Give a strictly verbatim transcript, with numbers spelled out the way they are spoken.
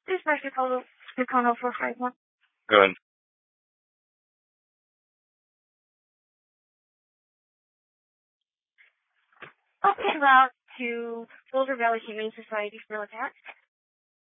This is Mexico, Mexico for five one. Good. Okay, about to Boulder Valley Humane Society for attack.